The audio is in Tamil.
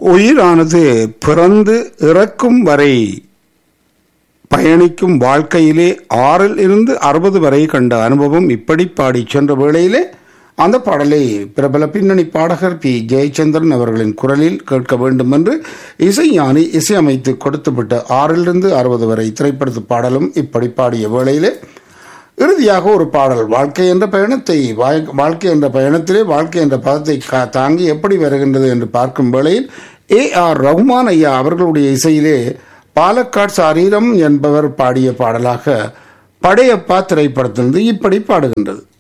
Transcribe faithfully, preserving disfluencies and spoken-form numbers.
உயிரானது பிறந்து இறக்கும் வரை பயணிக்கும் வாழ்க்கையிலே ஆறில் இருந்து அறுபது வரை கண்ட அனுபவம் இப்படி பாடி சென்ற வேளையிலே அந்த பாடலை பிரபல பின்னணி பாடகர் பி ஜெயச்சந்திரன் அவர்களின் குரலில் கேட்க வேண்டும் என்று இசைஞானி இசையமைத்து கொடுத்துவிட்ட ஆறிலிருந்து அறுபது வரை திரைப்படத்து பாடலும் இப்படி பாடிய வேளையிலே இறுதியாக ஒரு பாடல் வாழ்க்கை என்ற பயணத்தை வாழ்க்கை என்ற பயணத்திலே வாழ்க்கை என்ற பதத்தை தாங்கி எப்படி வருகின்றது என்று பார்க்கும் வேளையில் ஏ ஆர் ரகுமான் ஐயா அவர்களுடைய இசையிலே பாலக்காட் சாரீரம் என்பவர் பாடிய பாடலாக படையப்பா திரைப்படத்திலிருந்து இப்படி பாடுகின்றது.